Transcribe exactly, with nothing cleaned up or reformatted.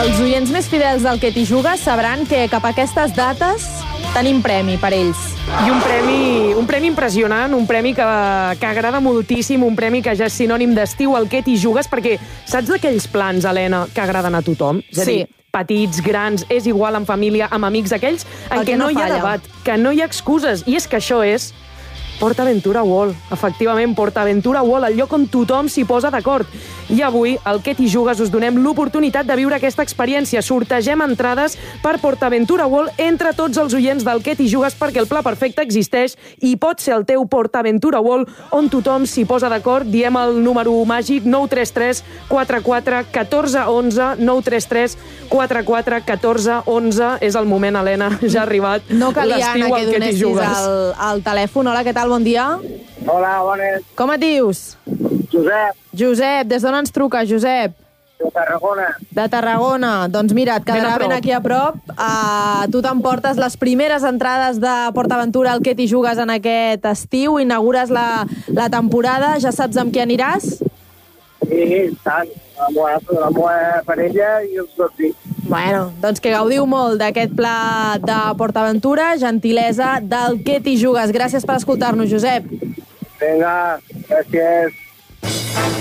Els oients més fidels del Que t'hi jugues sabran que cap a aquestes dates tenim premi per ells. I un premi, un premi impressionant, un premi que, que agrada moltíssim, un premi que ja és sinònim d'estiu al Que t'hi jugues, perquè saps d'aquells plans, Helena, que agraden a tothom? És a dir, Sí. petits, grans, és igual, en família, amb amics, aquells en El què que no, no hi ha falla. debat, que no hi ha excuses. I és que això és PortAventura World. Efectivament, PortAventura World, el lloc on tothom s'hi posa d'acord. I avui, al Que t'hi jugues, us donem l'oportunitat de viure aquesta experiència. Sortegem entrades per PortAventura World entre tots els oients del Que t'hi jugues, perquè el pla perfecte existeix i pot ser el teu PortAventura World, on tothom s'hi posa d'acord. Diem el número màgic nou tres tres quatre quatre un quatre un u, nou tres tres quatre quatre un quatre un u. És el moment, Helena, ja ha arribat No calia, Anna, l'estiu que al Que t'hi donessis jugues. el, el telèfon. Hola, què tal? Bon dia. Hola, bones. Com et dius? Josep, Josep, des d'on ens truca, Josep? de Tarragona. De Tarragona. Doncs mira, et quedarà Ben a prop. ben aquí a prop. Uh, tu t'emportes les primeres entrades de PortAventura al Que t'hi jugues en aquest estiu. Inaugures la, la temporada. Ja saps amb qui aniràs? Sí, tant. La meva, la meva parella i els dos fills. Bueno, doncs que gaudiu molt d'aquest pla de PortAventura. Gentilesa del Que t'hi jugues. Gràcies per escoltar-nos, Josep. Vinga, gràcies.